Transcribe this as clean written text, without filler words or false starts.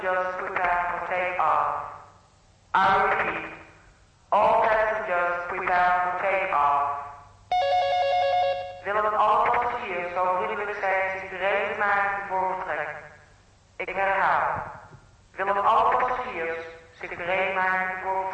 Just prepare for takeoff. I repeat, all passengers prepare for takeoff. Willen alle passagiers zo vriendelijk zijn zich gereed maken voor vertrek. Ik herhaal. Willen alle passagiers zich gereed maken voor